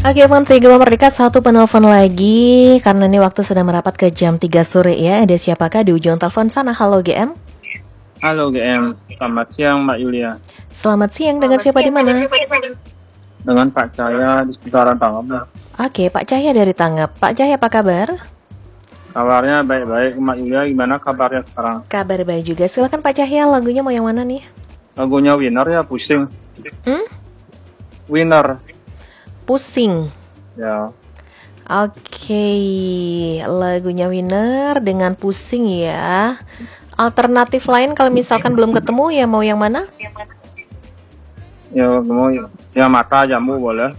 Oke, Fansi Gema Merdeka, satu penelpon lagi karena ini waktu sudah merapat ke jam 3 sore ya. Ada siapakah di ujung telepon sana? Halo GM. Halo GM, selamat siang Mbak Yulia. Selamat siang, dengan siapa di mana? Dengan Pak Cahya di sekitaran Tanggap. Oke, Pak Cahya dari Tanggap. Pak Cahya, apa kabar? Kabarnya baik-baik. Mbak Yulia gimana kabarnya sekarang? Kabar baik juga. Silakan Pak Cahya, lagunya mau yang mana nih? Lagunya Winner ya, pusing. Winner. Pusing. Ya. Oke, lagunya Winner dengan pusing ya. Alternatif lain kalau misalkan belum ketemu ya mau yang mana? Ya mau ya mata jambu boleh.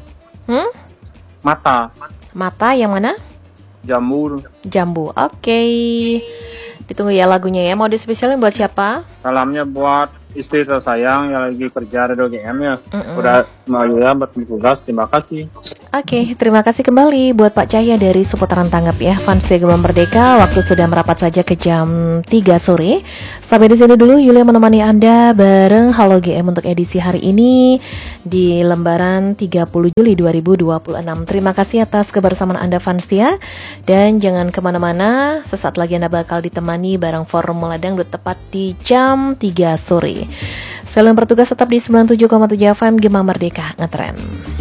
Mata yang mana? Jambu. Jambu. Oke. Ditunggu ya lagunya ya. Mau dispesialin buat siapa? Salamnya buat istri tersayang yang lagi kerja Radio GM ya. Udah Mbak Yulia bertugas, terima kasih. Oke, terima kasih kembali buat Pak Cahya dari seputaran Tanggap ya. Fans Gema Merdeka, waktu sudah merapat saja ke jam 3 sore. Sampai di sini dulu Yulia menemani Anda bareng Halo GM untuk edisi hari ini di lembaran 30 Juli 2026. Terima kasih atas kebersamaan Anda fans ya. Dan jangan kemana-mana, sesaat lagi Anda bakal ditemani bareng Formula Dangdut tepat di jam 3 sore. Salam bertugas tetap di 97,7 FM Gema Merdeka, ngetren.